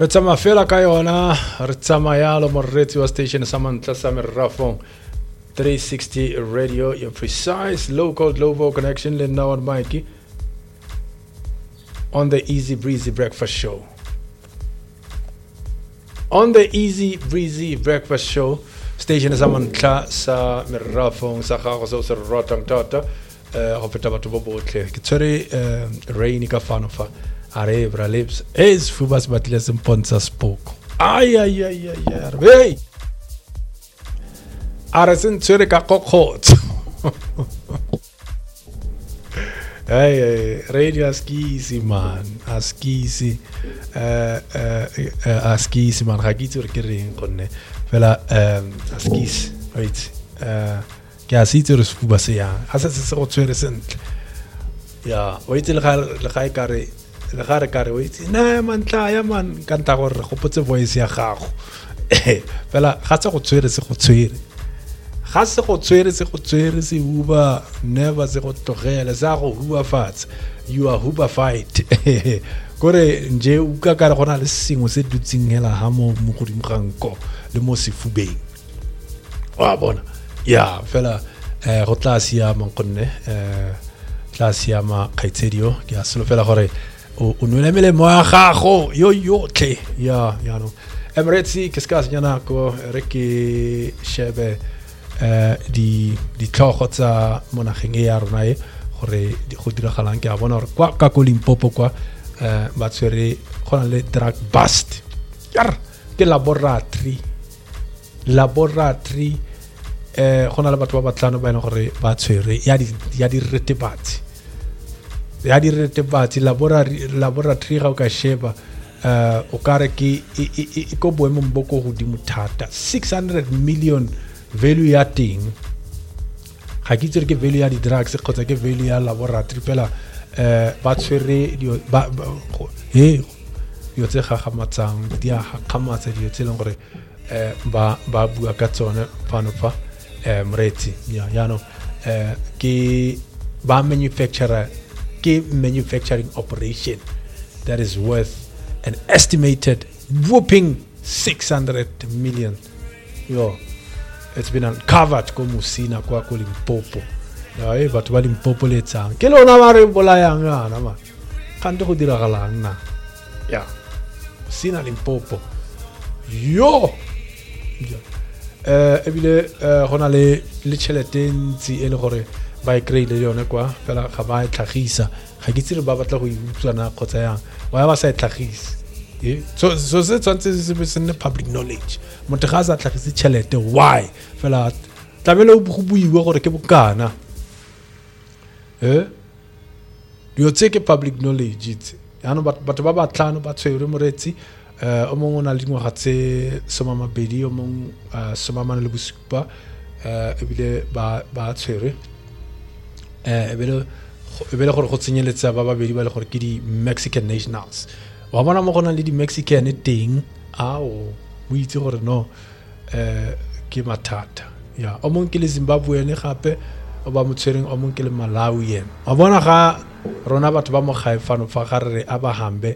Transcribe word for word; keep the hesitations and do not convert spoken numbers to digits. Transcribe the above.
Re tsama fela ka yona re tsama yalo morretsi wa station sa mantla sa merafong three sixty radio, your precise local global connection le nna on Mikey on the Easy Breezy Breakfast Show. On the Easy Breezy Breakfast Show, station sa mantla sa merafong sa gago so se rotang tota eh go feta batho bo botle ke tsere rain ka fano fa are bra lips is fubas batle se mpontsha spoke ay ay ay ay hey are sen tsere ka kokot hey hey radio askisi man askisi eh eh askisi man ga kitse re ke reng gonne fela askis right eh ke a sitse re fuba se ya ha se se go tswere sentle ya o itse le ga le ga e kare le ga re kare o itse na mantla ya man ka nta gore go potse voice ya gago fela ga se go tswere se go tswere ga se go tswere se go tswere se uba never se go tlogela sa go huba fats you are huba fight gore nje u ka kare gona le sengwe se dutsing hela ha mo mo go dimganko le mo sefubeng wa bona ya fela eh go tlase ya mankonne eh tlase ya ma khaitsedio ke a selo fela gore o nwele mele mo ya gago yo yo tle ya ya no Emirates ke ska senyana ko re ke shebe eh di di tlogotsa monageng e ya rona e gore di go diragalang ke a bona gore kwa ka ko Limpopo kwa eh ba tsere gona le drug bust yar ke laboratory laboratory eh gona le batho ba batlano ba ena gore ba tswere ya di ya di retebatsi ya di retebatsi laboratory laboratory ga o ka sheba eh o ka re ke e go boemo mboko go di muthata six hundred million value ya ting ga ke tsere ke value ya di drugs kgotsa ke value ya laboratory pela eh ba tswere di ba he yo tse ga gamatsang di a gamatsa di tse leng gore eh ba ba bua ka tsone fano fa eh mretsi ya ya no eh ke ba manufacturer ke manufacturing operation that is worth an estimated whooping six hundred million yo it's been uncovered ko Musina kwa ko Limpopo ya e batho ba Limpopo le tsang ke lona ba re bolayang ana ma kante go diragalang na ya Musina Limpopo yo eh ebile gona le le chelete ntsi e le gore ba e kreile yone kwa fela ga ba e tlhagisa ga ke tsire ba batla go iutswana kgotsa yang wa ba sa e tlhagisa e so so se tsantse se se ne public knowledge motho ga sa tlhagise chelete why fela tlamelo go buiwa gore ke bokana eh yo tse ke public knowledge itse yana batho ba ba tlhano ba tshwere moretsi eh o mongwe na le dingwaga tse soma mabedi o mongwe soma mane le bosupa eh ebile ba ba tshwere eh ebile ebile gore go tsenyeletsa ba babedi ba le gore ke di Mexican nationals wa bona mo gona le di Mexican teng ao o itse gore no eh ke mathata ya o mongwe ke le Zimbabwean gape o ba mo tshwereng o mongwe ke le Malawian wa bona ga rona batho ba mo gaefano fa ga re a ba hambe